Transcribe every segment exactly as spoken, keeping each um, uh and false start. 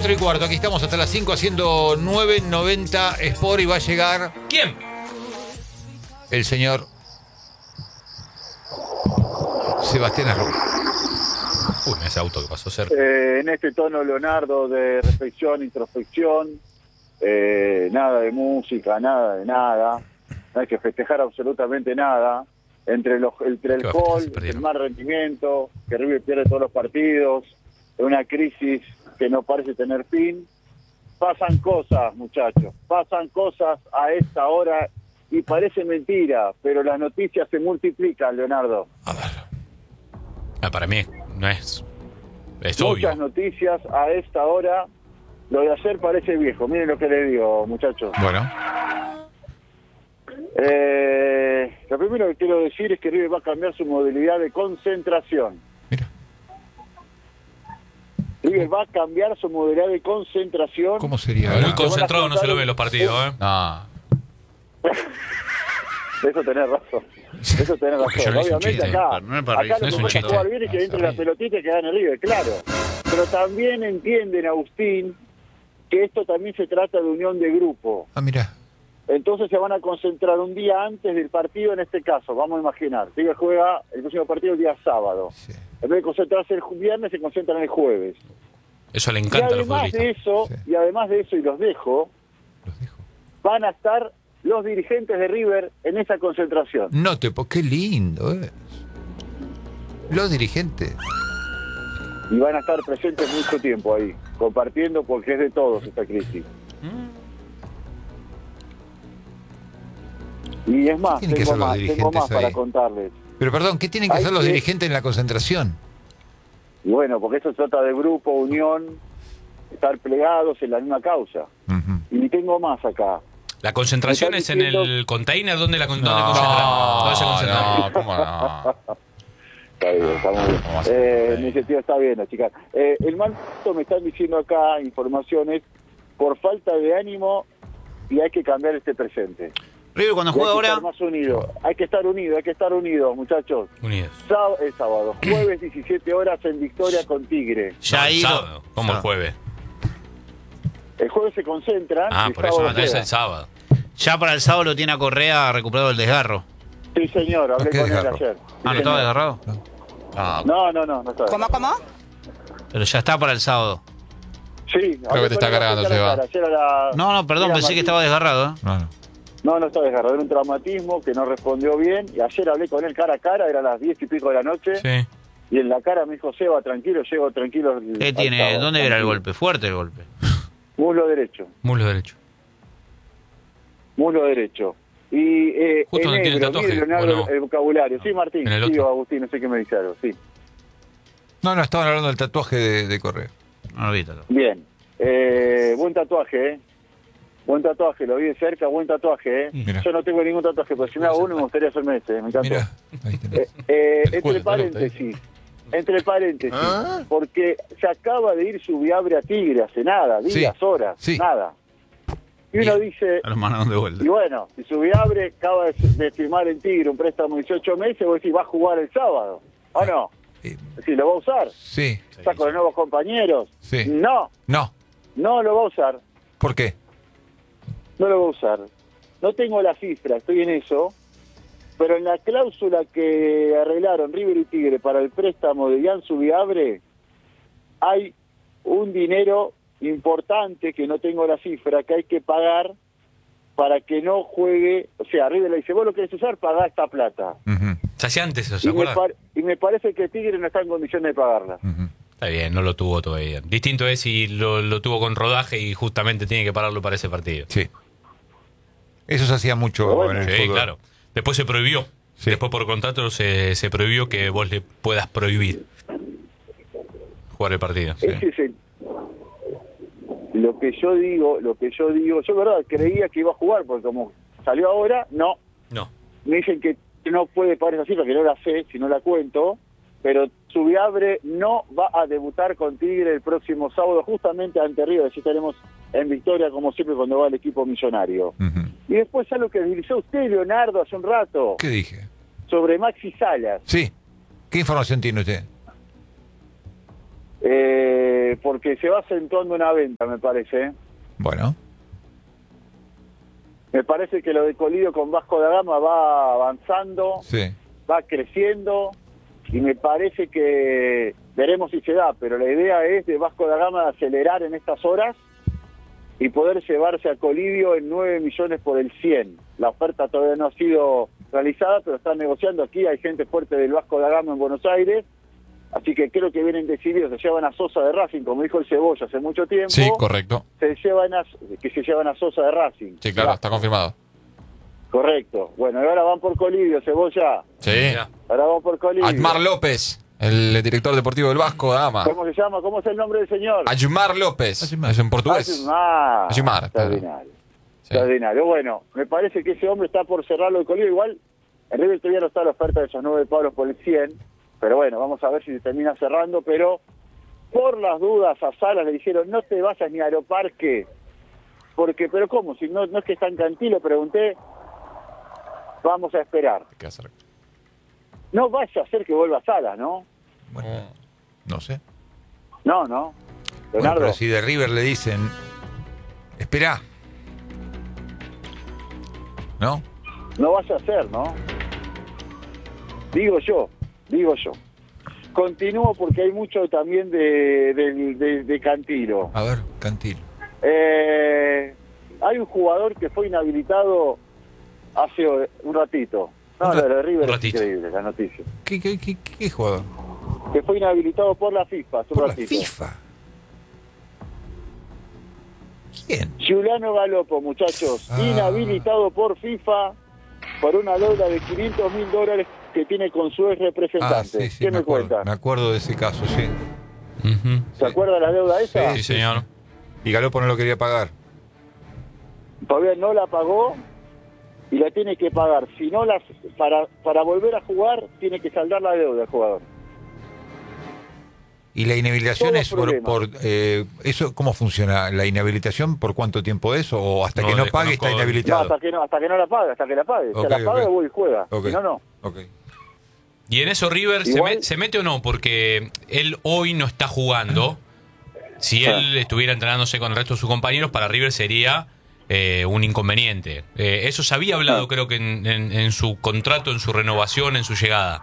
cuatro y cuarto. Aquí estamos hasta las cinco haciendo nueve noventa Sport y va a llegar... ¿Quién? El señor Sebastián Arroyo. Uy, ese auto que pasó cerca. Eh, en este tono, Leonardo, de reflexión, introspección, eh, nada de música, nada de nada, no hay que festejar absolutamente nada, entre, los, entre el gol, el mal rendimiento, que River pierde todos los partidos, una crisis que no parece tener fin, pasan cosas, muchachos, pasan cosas a esta hora y parece mentira, pero las noticias se multiplican, Leonardo. A ver. Ah, para mí no es... Es Muchas obvio. noticias a esta hora. Lo de ayer parece viejo. Miren lo que le digo, muchachos. Bueno. Eh, lo primero que quiero decir es que River va a cambiar su modalidad de concentración. Mira. River va a cambiar su modalidad de concentración. ¿Cómo sería? Muy ahora? concentrado no se lo ve en los partidos, ¿eh? No. Eso tenés razón. Eso tenés Porque yo razón. no hice un Obviamente chiste, acá, no es para acá reírse, no lo es que un importa es chiste. jugar bien y que entre la pelotita y que gane River, claro. Pero también entienden, Agustín, que esto también se trata de unión de grupo. Ah, mira. Entonces se van a concentrar un día antes del partido, en este caso, vamos a imaginar. River juega el próximo partido el día sábado. Sí. En vez de concentrarse el viernes, se concentran el jueves. Eso le Y encanta a los además futbolistas. de eso, Sí. y además de eso, y los dejo, Los dejo. van a estar los dirigentes de River en esa concentración. No te... po- Qué lindo, ¿eh? Los dirigentes. Y van a estar presentes mucho tiempo ahí, compartiendo, porque es de todos esta crisis. Y es más, ¿Qué tienen que tengo hacer los más, tengo dirigentes más para ahí? contarles. Pero perdón, ¿qué tienen que Hay hacer los que- dirigentes en la concentración? Y bueno, porque eso se trata de grupo, unión, estar plegados en la misma causa. Ujú. Y tengo más acá. ¿La concentración Me es están en diciendo- el container? ¿Dónde la con- No, dónde concentran? ¿Dónde se concentran? no, ¿cómo no? Está bien, está muy bien. ¿Cómo hace? Eh, en ese sentido está bien, chicas. Eh, el manto me están diciendo acá informaciones por falta de ánimo y hay que cambiar este presente. River cuando Y hay juega que ahora, estar más unidos. Hay que estar unidos, hay que estar unidos, muchachos. Unidos. Sábado, el sábado, jueves diecisiete horas en Victoria con Tigre. ya No, ha el ido. sábado, como el Ya. jueez. El jueves se concentran. Ah, y por el eso sábado no es juegan. el sábado. Ya para el sábado lo tiene a Correa recuperado el desgarro. Sí, señor, hablé ¿A qué con él desgarro? ayer. Sí, Ah, ¿no señor. estaba desgarrado? No. No, no, no, no está. ¿Cómo, cómo? Pero ya está para el sábado. Sí, Creo que te está cargando, Seba. No, no, perdón, pensé que estaba desgarrado. ¿eh? No, no. No, no está desgarrado, era un traumatismo que no respondió bien. Y ayer hablé con él cara a cara, eran las diez y pico de la noche. Sí. Y en la cara me dijo, Seba, tranquilo, llego tranquilo. al- ¿Qué al tiene? sábado, ¿Dónde era el tranquilo". golpe? Fuerte el golpe. Muslo derecho, Muslo derecho. muslo derecho. Y eh, Justo en donde tiene el negro, tatuaje, mire, Leonardo, ¿o no? el vocabulario. Sí, Martín, En el sí, otro. Agustín, no sé qué me dijeron, sí. No, no, estaban hablando del tatuaje de, de Correa. No lo vi todo. Bien, eh, buen tatuaje, ¿eh? Buen tatuaje, lo vi de cerca, buen tatuaje, ¿eh? Mira. Yo no tengo ningún tatuaje, pero si me hago uno me gustaría hacerme este, me encantó. Mira, ahí tenés. Eh, eh, entre Escuela, paréntesis, entre paréntesis, ¿Ah? porque se acaba de ir su viabre a Tigre hace nada, días, Sí, horas, sí. nada. Y uno dice, A los mandaron de vuelta. y bueno, si su viabre acaba de, de firmar en Tigre un préstamo de dieciocho meses, vos decís, va a jugar el sábado, ¿o no? Eh, Si lo va a usar, sí, está con los nuevos compañeros. Sí. No, no. no lo va a usar. ¿Por qué? No lo voy a usar. No tengo la cifra, estoy en eso, pero en la cláusula que arreglaron River y Tigre para el préstamo de Ian Subiabre, hay un dinero importante, que no tengo la cifra, que hay que pagar para que no juegue. O sea, River le dice, vos lo querés usar, pagá esta plata. Ujú, Se hacía antes eso, ¿se Y me, acuerdan? par- y me parece que Tigre no está en condiciones de pagarla. ujú. Está bien, no lo tuvo todavía. Distinto es si lo, lo tuvo con rodaje y justamente tiene que pararlo para ese partido. Sí. Eso se hacía mucho Pero bueno, en el Sí, fútbol. claro. Después se prohibió. Sí. Después por contrato se, se prohibió que vos le puedas prohibir jugar el partido. Sí. Ese es el- lo que yo digo, lo que yo digo, yo verdad creía que iba a jugar, porque como salió ahora, no. No. Me dicen que no puede pagar esa cifra, que no la sé, si no la cuento, pero Subiabre no va a debutar con Tigre el próximo sábado, justamente ante River, así estaremos en Victoria, como siempre, cuando va el equipo millonario. Ujú. Y después algo que dirigió usted, Leonardo, hace un rato, ¿Qué dije? sobre Maxi Salas, Sí. ¿Qué información tiene usted? eh, porque porque se va acentuando una venta, me parece. ¿eh? Bueno. Me parece que lo de Colidio con Vasco da Gama va avanzando, Sí. va creciendo, y me parece que veremos si se da, pero la idea es de Vasco da Gama de acelerar en estas horas y poder llevarse a Colidio en nueve millones por el cien. La oferta todavía no ha sido realizada, pero están negociando aquí, hay gente fuerte del Vasco da Gama en Buenos Aires, así que creo que vienen decididos, se llevan a Sosa de Racing, como dijo el Cebolla hace mucho tiempo. Sí, correcto. Se llevan a, que se llevan a Sosa de Racing. Sí, claro, Ya. está confirmado. Correcto. Bueno, y ahora van por Colidio, Cebolla. Sí. Mirá. Ahora van por Colidio. Ayumar López, el director deportivo del Vasco da Gama. ¿Cómo se llama? ¿Cómo es el nombre del señor? Ayumar López. Ayumar. Es en portugués. Ayumar. Ayumar, Extraordinario. Sí. Extraordinario. Bueno, me parece que ese hombre está por cerrarlo de Colidio. Igual, en River todavía no está la oferta de esos nueve palos por el cien. Pero bueno, vamos a ver si se termina cerrando. Pero por las dudas a Salas le dijeron, no te vayas ni a Aeroparque. Porque, pero ¿cómo? Si no, no es que está en Cantilo, pregunté. Vamos a esperar. Hay que hacer. No vaya a ser que vuelva a Salas, ¿no? Bueno, no sé. No, no. Bueno, Leonardo. pero si de River le dicen, espera, ¿no? No vaya a ser, ¿no? Digo yo, digo yo. Continúo porque hay mucho también de, de, de, de Cantilo. A ver, Cantilo. Eh, hay un jugador que fue inhabilitado hace un ratito. No, Un lo ra- de River un es ratito. increíble, la noticia. ¿Qué, qué, qué, qué jugador? Que fue inhabilitado por la FIFA hace un Por la ratito. FIFA. ¿Quién? Giuliano Galopo, muchachos, Ah. inhabilitado por FIFA por una deuda de quinientos mil dólares que tiene con su ex representante. Ah, sí, sí, ¿Qué me, acuerdo. cuenta? Me acuerdo de ese caso, sí. Ujú. ¿Se acuerda de la deuda esa? Sí, señor. Y Galopo no lo quería pagar. Todavía no la pagó y la tiene que pagar. Si no la, para para volver a jugar tiene que saldar la deuda el jugador. ¿Y la inhabilitación Todo es por, problema. por eh, eso cómo funciona? ¿La inhabilitación por cuánto tiempo es o hasta No, que no pague desconozco. está No, inhabilitado? hasta que no, hasta que no la pague, hasta que la pague. Ok, Si la paga, ok. vuelve y juega. Ok. Si no, no. Ok. Y en eso River se, Igual- met- se mete o no, porque él hoy no está jugando. Si él estuviera entrenándose con el resto de sus compañeros, para River sería eh, un inconveniente. Eh, eso se había hablado, Ah. creo que en, en- en su contrato, en su renovación, en su llegada.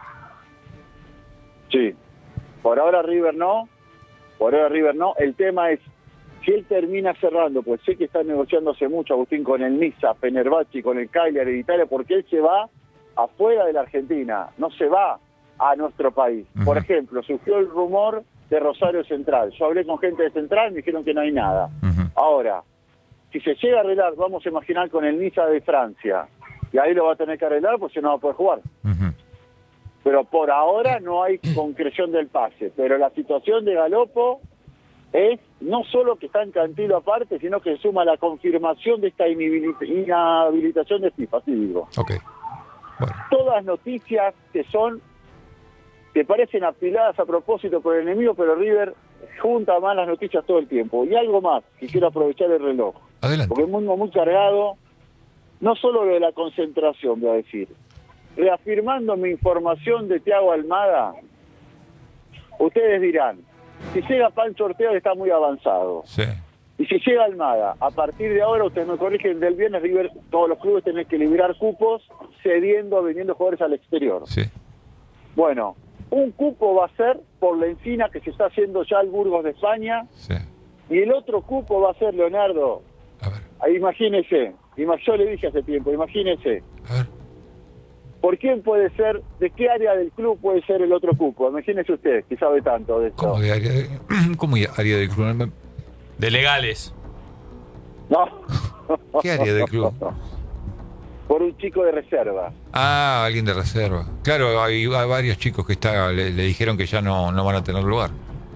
Sí. Por ahora River no. Por ahora River no. El tema es, si él termina cerrando, pues sé que está negociando hace mucho, Agustín, con el Niza, Fenerbahce, con el Cagliari de Italia, porque él se va afuera de la Argentina, no se va a nuestro país. Ujú. Por ejemplo, surgió el rumor de Rosario Central. Yo hablé con gente de Central, me dijeron que no hay nada. Ujú. Ahora, si se llega a arreglar, vamos a imaginar con el Niza de Francia, y ahí lo va a tener que arreglar, pues si no va a poder jugar. Ujú. Pero por ahora no hay concreción del pase. Pero la situación de Galopo es no solo que está en Cantilo aparte, sino que suma la confirmación de esta inhabilit- inhabilitación de FIFA, así digo. Ok. Bueno. Todas noticias que son, que parecen apiladas a propósito por el enemigo, pero River junta más las noticias todo el tiempo. Y algo más, que quiero aprovechar el reloj, Adelante. porque es muy, muy cargado, no solo lo de la concentración, voy a decir. Reafirmando mi información de Thiago Almada, ustedes dirán, si llega Pancho Ortega está muy avanzado. Sí. Y si llega Almada, a partir de ahora, ustedes me corrigen, del viernes River, todos los clubes tienen que liberar cupos, cediendo, vendiendo jugadores al exterior. Sí. Bueno, un cupo va a ser por la encina que se está haciendo ya el Burgos de España, Sí. y el otro cupo va a ser, Leonardo, A ver. ahí imagínese, ima- yo le dije hace tiempo, imagínese, A ver. ¿por quién puede ser, de qué área del club puede ser el otro cupo? Imagínese usted, que sabe tanto de esto. ¿Cómo de área de, ¿cómo de área del club? De legales. No. ¿Qué área del club? Por un chico de reserva. Ah, alguien de reserva. Claro, hay, hay varios chicos que está, le, le dijeron que ya no, no van a tener lugar.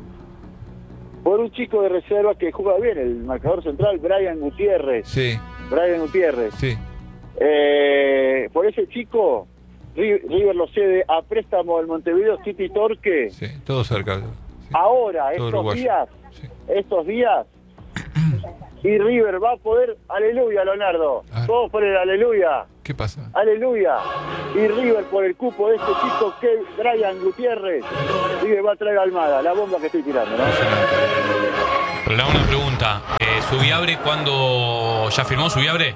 Por un chico de reserva que juega bien, el marcador central, Brian Gutiérrez. Sí, Brian Gutiérrez. sí. Eh, por ese chico, Ri- River lo cede a préstamo del Montevideo City Torque. Sí, todo cerca. Sí. Ahora, Todo estos uruguayo. días, Sí. estos días, y River va a poder, aleluya, Leonardo, A ver. todos por el aleluya, ¿Qué pasa? aleluya, y River por el cupo de este chico que Brian Gutiérrez, River va a traer a Almada, la bomba que estoy tirando, ¿no? Impresionante. pregunta. Eh, ¿Subiabre cuándo ya firmó Subiabre?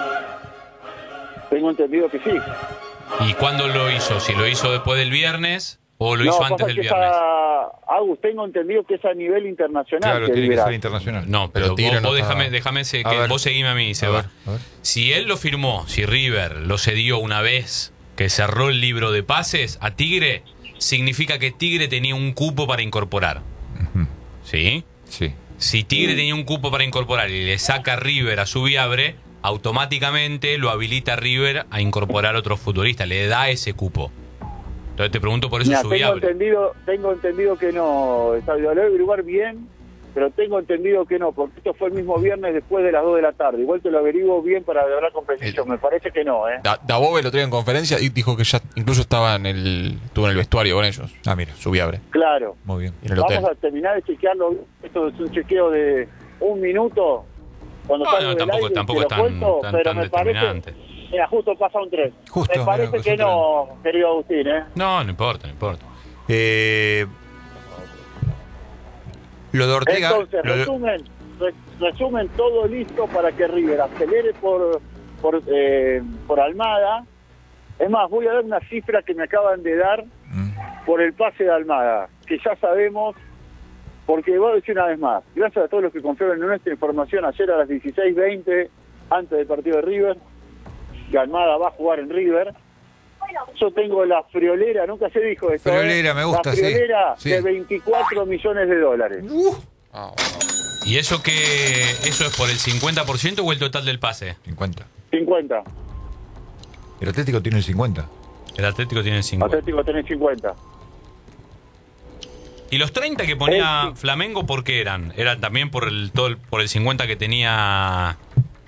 Tengo entendido que sí. ¿Y cuándo lo hizo? ¿Si lo hizo después del viernes o lo No, hizo pasa antes del que viernes? esa- Agus, tengo entendido que es a nivel internacional. Claro, que tiene que libera. ser internacional. No, pero, Pero Tigre vos, no vos está- déjame, déjame se- A que ver. vos seguime a mí, A Seba. ver, a ver. Si él lo firmó, si River lo cedió una vez que cerró el libro de pases a Tigre, significa que Tigre tenía un cupo para incorporar. Ujú. ¿Sí? Sí. Si Tigre tenía un cupo para incorporar y le saca a River a Subiabre, automáticamente lo habilita a River a incorporar a otro futbolista, le da ese cupo. Entonces te pregunto por eso Mira, tengo Subiabre. entendido, tengo entendido que no, está, lo voy a averiguar bien, pero tengo entendido que no, porque esto fue el mismo viernes después de las dos de la tarde. Igual te lo averiguo bien para hablar con precisión, El- me parece que no, ¿eh? Da, Dabove lo traía en conferencia y dijo que ya incluso estaba en el, estuvo en el vestuario con ellos. Ah, mira. Subiabre. Claro. Muy bien. Y en el Vamos hotel. a terminar de chequearlo. Esto es un chequeo de un minuto. Cuando No, salgo no, del tampoco- aire, tampoco te lo tan- cuento, tan- pero tan me parece, determinante. mira, justo pasa un tren. Justo, me parece mira, que pasa un no, querido Agustín, ¿eh? No, no importa, no importa. Eh, lo de Ortega. Entonces, lo de- resumen, re- resumen todo listo para que River acelere por, por, eh, por Almada. Es más, voy a dar una cifra que me acaban de dar Mm. por el pase de Almada, que ya sabemos, porque voy a decir una vez más, gracias a todos los que confiaron en nuestra información ayer a las dieciséis veinte, antes del partido de River, que Almada va a jugar en River. Yo tengo la friolera, nunca se dijo esto. ¿eh? Friolera, me gusta, La sí. friolera Sí. de veinticuatro millones de dólares. Ah, bueno. ¿Y eso que eso es por el cincuenta por ciento o el total del pase? cincuenta. cincuenta. El Atlético tiene el cincuenta. El Atlético tiene el cincuenta. Atlético tiene cincuenta. ¿Y los treinta que ponía Eh, Flamengo por qué eran? ¿Eran también por el todo el- por el cincuenta que tenía La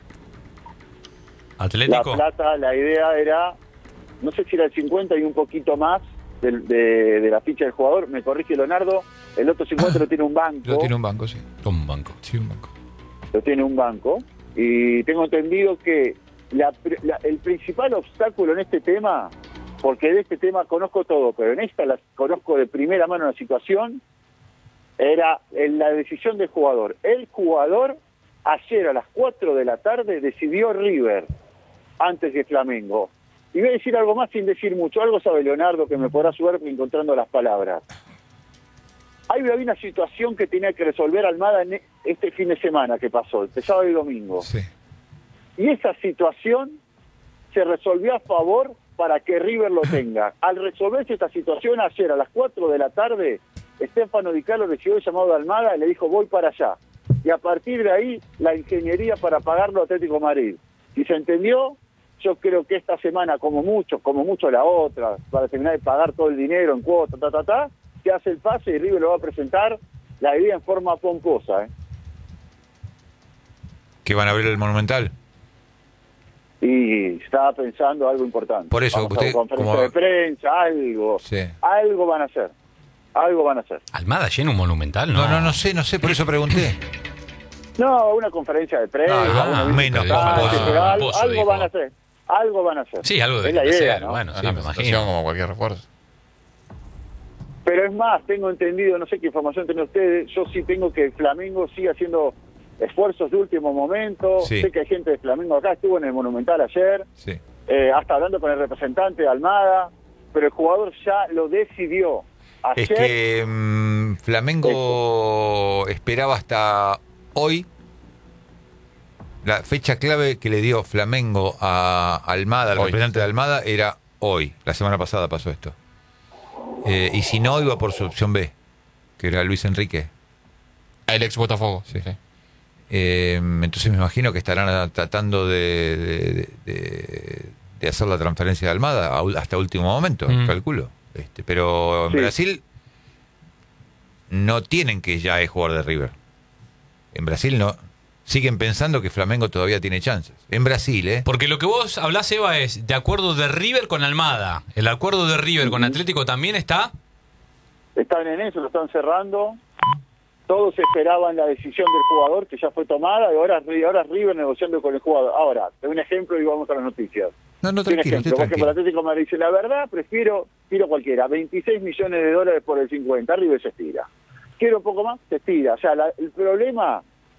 Atlético? plata, la idea era, no sé si era el cincuenta y un poquito más del- de, de la ficha del jugador. Me corrige Leonardo. El otro cincuenta lo tiene un banco. Lo tiene un banco, sí. Como un banco. Sí, un banco. Lo tiene un banco. Y tengo entendido que la, la- el principal obstáculo en este tema, porque de este tema conozco todo, pero en esta la conozco de primera mano la situación, era en la decisión del jugador. El jugador ayer a las cuatro de la tarde decidió River antes que Flamengo. Y voy a decir algo más sin decir mucho. Algo sabe Leonardo que me podrá ayudar encontrando las palabras. Ahí había una situación que tenía que resolver Almada en este fin de semana que pasó, el sábado y domingo. Sí. Y esa situación se resolvió a favor para que River lo tenga. Al resolverse esta situación ayer a las cuatro de la tarde, Estefano Di Carlo recibió el llamado de Almada y le dijo voy para allá. Y a partir de ahí la ingeniería para pagarlo a Atlético de Madrid. Si se entendió, yo creo que esta semana como mucho, como mucho la otra, para terminar de pagar todo el dinero en cuota, ta, ta, ta, se hace el pase y River lo va a presentar la idea en forma pomposa, ¿eh? ¿Que van a abrir el Monumental? Y estaba pensando algo importante. Por eso, Vamos a usted, una conferencia como- de prensa, algo. Sí. Algo van a hacer. Algo van a hacer. ¿Almada llena un monumental? No, No, no, no sé, no sé, por eso pregunté. No, una conferencia de prensa. Ah, una menos visita, pomposo. pero algo, Pomposo, algo dijo. van a hacer. Algo van a hacer. Sí, algo es de la idea, hacer. ¿no? Bueno, sí, Una me presentación imagino. como cualquier refuerzo. Pero es más, tengo entendido, no sé qué información tienen ustedes, yo sí tengo que Flamengo sigue haciendo esfuerzos de último momento. Sí. Sé que hay gente de Flamengo acá, estuvo en el Monumental ayer, Sí. eh, hasta hablando con el representante de Almada, pero el jugador ya lo decidió. Es Ayer, que mm, Flamengo esperaba hasta hoy. La fecha clave que le dio Flamengo a Almada, al Hoy. representante de Almada, era hoy. La semana pasada pasó esto. Eh, y si no, iba por su opción B, que era Luis Enrique. El ex Botafogo. Sí. Eh, entonces me imagino que estarán tratando de, de, de- de hacer la transferencia de Almada a ul- hasta último momento, Mm. calculo. Este, pero en Sí. Brasil no tienen que ya es jugador de River. En Brasil no. Siguen pensando que Flamengo todavía tiene chances. En Brasil, ¿eh? Porque lo que vos hablás, Eva, es de acuerdo de River con Almada. ¿El acuerdo de River con Atlético también está? están en eso, lo están cerrando. Todos esperaban la decisión del jugador que ya fue tomada y ahora, ahora River negociando con el jugador. Ahora, te doy un ejemplo y vamos a las noticias. No, no, Te doy un tranquilo, ejemplo. usted Por ejemplo, el tranquilo. Atlético de Madrid dice, la verdad, prefiero, quiero cualquiera, veintiséis millones de dólares por el cincuenta, River se estira. Quiero un poco más, se estira. O sea, la- el problema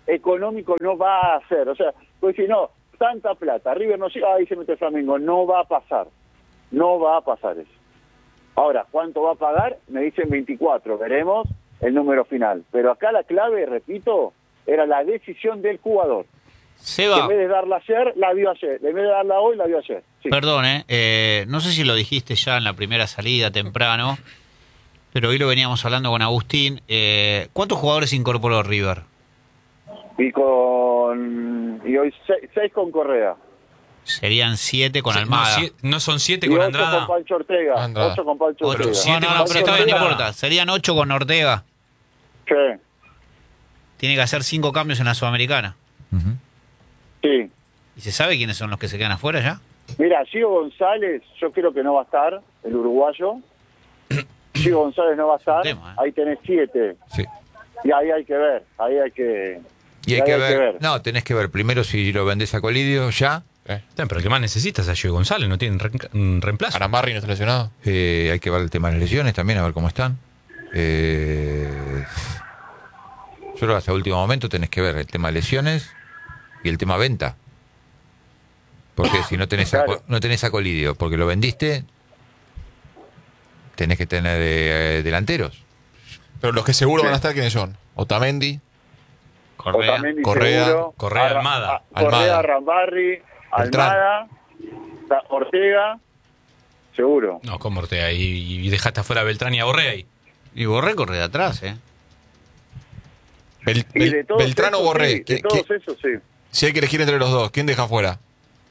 económico no va a hacer. O sea, pues si no, tanta plata, River no llega, ahí se mete Flamengo, no va a pasar. No va a pasar eso. Ahora, ¿cuánto va a pagar? Me dicen veinticuatro, veremos el número final. Pero acá la clave, repito, era la decisión del jugador. Seba. En vez de darla ayer, la vio ayer. En vez de darla hoy, la vio ayer. Sí. Perdón, eh, eh, no sé si lo dijiste ya en la primera salida temprano, pero hoy lo veníamos hablando con Agustín. Eh, ¿Cuántos jugadores incorporó River? Y con y hoy seis, seis con Correa. Serían siete con Sí, Almada. No, sie- no son siete Y con ocho Andrada. con Pancho Ortega. Andrada. Ocho con Pancho Ocho. Ortega. siete No, no, con no, pero está bien, no Andrada. importa. Serían ocho con Ortega. Sí, Tiene que hacer cinco cambios en la Sudamericana. Ujú. sí. ¿Y se sabe quiénes son los que se quedan afuera ya? Mira, Gio González, yo creo que no va a estar, el uruguayo. Gio González no va a estar. tema, ¿eh? Ahí tenés siete. Sí. Y ahí hay que ver. Ahí hay que. Y hay ahí que ver, no, tenés que ver primero si lo vendés a Colidio ya, Eh. Está bien, pero el que más necesitas es a Gio González, no tienen re- un reemplazo. Aramarri no está lesionado. eh, hay que ver el tema de las lesiones también, a ver cómo están. Eh, yo creo que hasta último momento tenés que ver el tema de lesiones y el tema venta. Porque si no tenés, a, Claro. no tenés a Colidio, porque lo vendiste, tenés que tener eh, delanteros. Pero los que seguro Sí. van a estar, ¿quiénes son? Otamendi, Correa. Otamendi Correa, seguro, Correa, Arra- Almada. a- Correa, Almada. Rambarri, Beltrán. Almada, Ta- Ortega, seguro. No, como Ortega. Y, y dejaste afuera a Beltrán y a Borré ahí. Y Borré corre de atrás, ¿eh? Bel- Y Bel- de todos Beltrán o esos, Borré. sí, de ¿Qué- todos qué- esos, sí. si hay que elegir entre los dos, ¿quién deja fuera?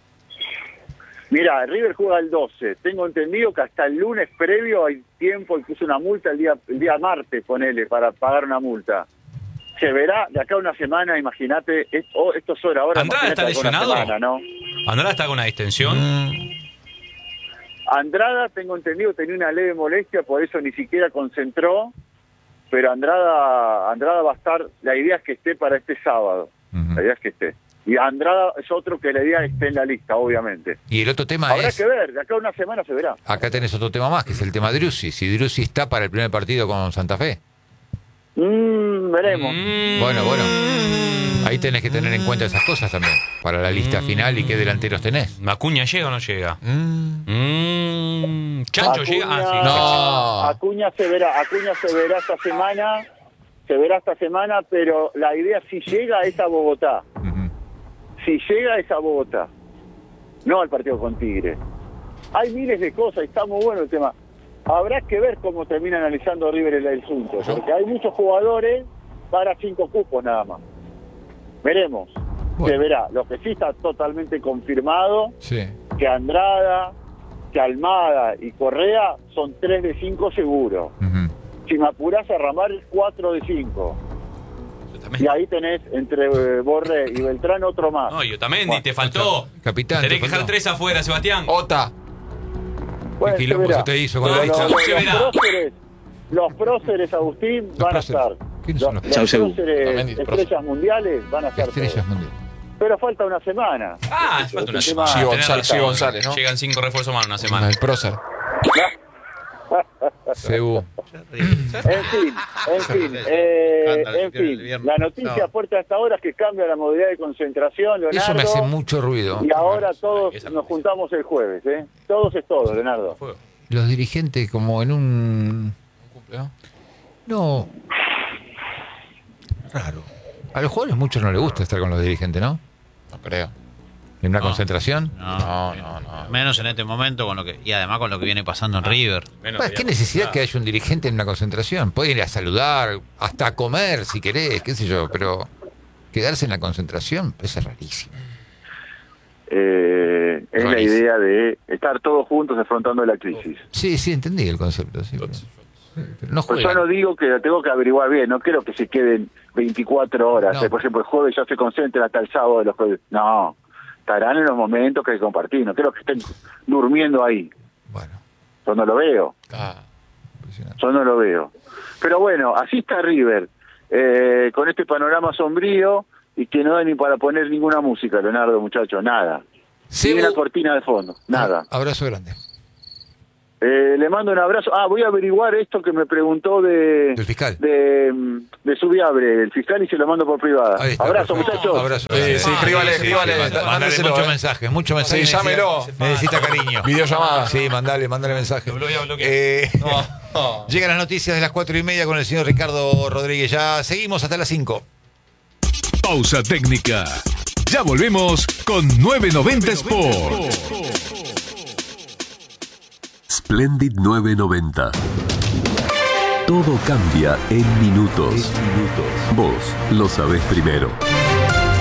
Mira, River juega el doce. Tengo entendido que hasta el lunes previo hay tiempo, incluso una multa el día el día martes, ponele, para pagar una multa. Se verá de acá a una semana, imagínate, es- oh, esto es hora ahora. ¿Andrada imagínate está de acá a una lesionado? semana, ¿no? Andrada está con una distensión. Mm, Andrada, tengo entendido, tenía una leve molestia, por eso ni siquiera concentró, pero Andrada Andrada va a estar, la idea es que esté para este sábado, Ujú. la idea es que esté. Y Andrada es otro que la idea esté en la lista, obviamente. Y el otro tema Habrá es, que ver, de acá a una semana se verá. acá tenés otro tema más, que es el tema Driussi. Si Driussi está para el primer partido con Santa Fe. Mm, veremos. Mm. Bueno, bueno. Ahí tenés que tener en cuenta esas cosas también, para la lista final y qué delanteros tenés. ¿Acuña llega o no llega? mm. Mm. ¿Chancho Acuña, llega? Ah, sí. No. Acuña se verá, Acuña se verá esta semana, se verá esta semana, pero la idea si llega es a Bogotá. Ujú. Si llega es a Bogotá, no al partido con Tigre. Hay miles de cosas, está muy bueno el tema. Habrá que ver cómo termina analizando River el asunto, porque hay muchos jugadores para cinco cupos nada más. Veremos, Bueno. se verá. Lo que sí está totalmente confirmado, Sí. que Andrada, que Almada y Correa son tres de cinco seguro. Ujú. Si me apurás a ramar, cuatro de cinco. Yo también. Y ahí tenés entre eh, Borré y Beltrán otro más. No, y Otamendi, Bueno, te faltó. Capitán, Tenés te que dejar faltó. tres afuera, Sebastián. Ota. Bueno, qué se quilombo verá. se te hizo con Pero la los, lista. los- Se los verá. próceres, los próceres, Agustín, Los van próceres. a estar. ¿Quiénes Los, son los los Chau, Sebu. próceres, Otamendi, estrellas prócer. mundiales, van a estar Estrellas todos. mundiales. Pero falta una semana. Ah, Es falta un una tema- semana. Sí, Tenés González, razón. sí, González, ¿no? Llegan cinco refuerzos más en una semana. El prócer. Sebu. En fin, en fin, eh, Canta, en si quiere, el fin. viernes. La noticia No. fuerte hasta ahora es que cambia la modalidad de concentración, Leonardo. Eso me hace mucho ruido. Y ahora todos Esa nos noticia. juntamos el jueves, ¿eh? Todos es todo, Leonardo. Fuego. Los dirigentes como en un... ¿No? No... Raro. A los jugadores muchos no les gusta estar con los dirigentes, ¿no? No creo. En una No. concentración. No, No, no, no. menos en este momento con lo que y además con lo que viene pasando en River. Menos Pues, de ¿qué la necesidad posibilidad. que haya un dirigente en una concentración? Puede ir a saludar, hasta a comer si querés, qué sé yo, pero quedarse en la concentración es rarísimo. Eh, es la Buenísimo. idea de estar todos juntos afrontando la crisis. Sí, sí, entendí el concepto. Sí, pero- sí, pero no Pues yo juegan. no digo que la tengo que averiguar bien, no quiero que se queden veinticuatro horas. No. Eh, Por ejemplo, el jueves ya se concentran hasta el sábado de los jueves. No, estarán en los momentos que hay que compartir. No quiero que estén durmiendo ahí. Bueno, Yo no lo veo, Ah, impresionante. yo no lo veo. Pero bueno, así está River, eh, con este panorama sombrío y que no da ni para poner ninguna música, Leonardo, muchacho, nada. Ni Sebu, una cortina de fondo, nada. abrazo grande. Eh, le mando un abrazo. Ah, voy a averiguar esto que me preguntó de... ¿Del fiscal? De, de Subiabre, el fiscal, y se lo mando por privada. Ahí está, Abrazo, perfecto. muchachos. Abrazo. Sí, sí, escríbale, escríbale. Mandale Mándeselo, muchos eh. mensajes, muchos mensajes. Sí, llámelo. Necesita, necesita cariño. Videollamada. Sí, mandale, mandale mensaje. Lo bloquea, bloquea. Eh, No, no. Llegan las noticias de las cuatro y media con el señor Ricardo Rodríguez. Ya seguimos hasta las cinco. Pausa técnica. Ya volvemos con novecientos noventa Sport. Splendid novecientos noventa. Todo cambia en minutos. Vos lo sabés primero.